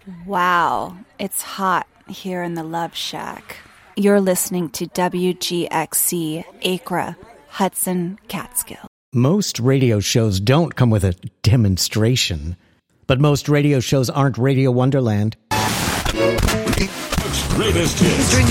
Wow, it's hot here in the Love Shack. You're listening to WGXC, Acra, Hudson, Catskill. Most radio shows don't come with a demonstration, but most radio shows aren't Radio Wonderland. Greatest hits.